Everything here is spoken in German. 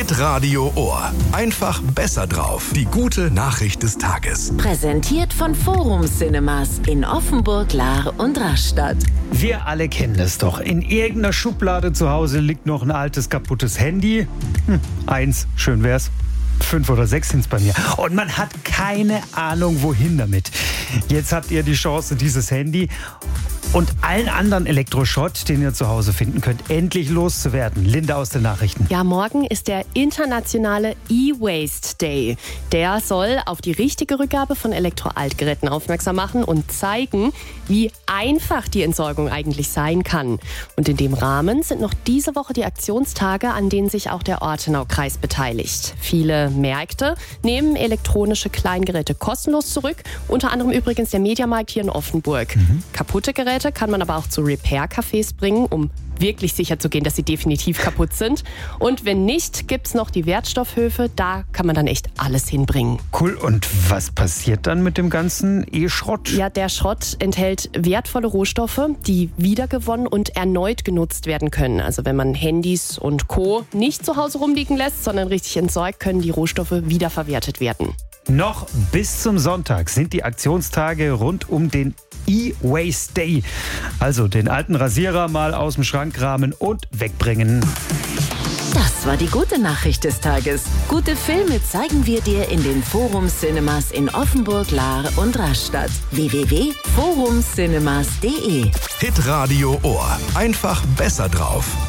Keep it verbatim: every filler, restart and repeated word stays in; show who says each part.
Speaker 1: Hitradio Ohr. Einfach besser drauf. Die gute Nachricht des Tages.
Speaker 2: Präsentiert von Forum Cinemas in Offenburg, Lahr und Rastatt.
Speaker 3: Wir alle kennen das doch. In irgendeiner Schublade zu Hause liegt noch ein altes, kaputtes Handy. Hm, eins, schön wär's. Fünf oder sechs sind's bei mir. Und man hat keine Ahnung, wohin damit. Jetzt habt ihr die Chance, dieses Handy und allen anderen Elektroschrott, den ihr zu Hause finden könnt, endlich loszuwerden. Linda aus den Nachrichten.
Speaker 4: Ja, morgen ist der internationale E-Waste Day. Der soll auf die richtige Rückgabe von Elektroaltgeräten aufmerksam machen und zeigen, wie einfach die Entsorgung eigentlich sein kann. Und in dem Rahmen sind noch diese Woche die Aktionstage, an denen sich auch der Ortenaukreis beteiligt. Viele Märkte nehmen elektronische Kleingeräte kostenlos zurück. Unter anderem übrigens der Mediamarkt hier in Offenburg. Mhm. Kaputte Geräte kann man aber auch zu Repair-Cafés bringen, um wirklich sicher zu gehen, dass sie definitiv kaputt sind. Und wenn nicht, gibt's noch die Wertstoffhöfe. Da kann man dann echt alles hinbringen.
Speaker 3: Cool. Und was passiert dann mit dem ganzen E-Schrott?
Speaker 4: Ja, der Schrott enthält wertvolle Rohstoffe, die wiedergewonnen und erneut genutzt werden können. Also wenn man Handys und Co. nicht zu Hause rumliegen lässt, sondern richtig entsorgt, können die Rohstoffe wiederverwertet werden.
Speaker 3: Noch bis zum Sonntag sind die Aktionstage rund um den E-Waste Day. Also den alten Rasierer mal aus dem Schrank kramen und wegbringen.
Speaker 2: Das war die gute Nachricht des Tages. Gute Filme zeigen wir dir in den Forum Cinemas in Offenburg, Lahr und Rastatt. w w w punkt forum cinemas punkt d e
Speaker 1: Hitradio Ohr. Einfach besser drauf.